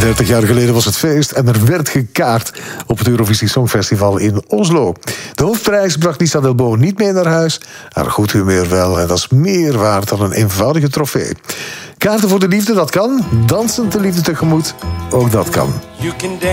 30 jaar geleden was het feest en er werd gekaart op het Eurovisie Songfestival in Oslo. De hoofdprijs bracht Lisa Delbo niet mee naar huis, haar goed humeur wel, en dat is meer waard dan een eenvoudige trofee. Kaarten voor de liefde, dat kan. Dansend de liefde tegemoet, ook dat kan.